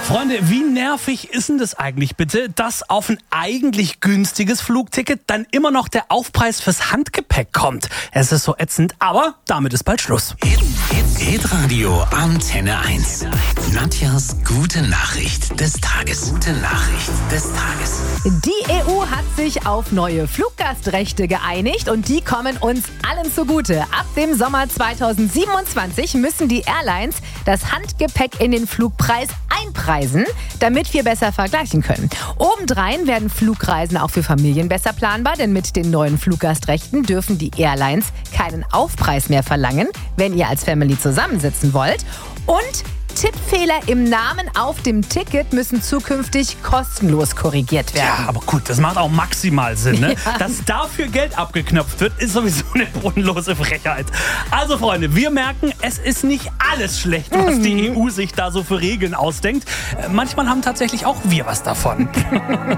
Freunde, wie nervig ist denn das eigentlich bitte, dass auf ein eigentlich günstiges Flugticket dann immer noch der Aufpreis fürs Handgepäck kommt? Es ist so ätzend, aber damit ist bald Schluss. Hitradio Antenne 1. Nadjas gute Nachricht des Tages. Gute Nachricht des Tages. Die EU hat sich auf neue Fluggastrechte geeinigt und die kommen uns allen zugute. Ab dem Sommer 2027 müssen die Airlines das Handgepäck in den Flugpreis einpreisen, damit wir besser vergleichen können. Obendrein werden Flugreisen auch für Familien besser planbar, denn mit den neuen Fluggastrechten dürfen die Airlines keinen Aufpreis mehr verlangen, wenn ihr als Family zusammensitzen wollt. Und Tippfehler im Namen auf dem Ticket müssen zukünftig kostenlos korrigiert werden. Ja, aber gut, das macht auch maximal Sinn, ne? Ja. Dass dafür Geld abgeknöpft wird, ist sowieso eine bodenlose Frechheit. Also Freunde, wir merken, es ist nicht alles schlecht, was die EU sich da so für Regeln ausdenkt. Manchmal haben tatsächlich auch wir was davon.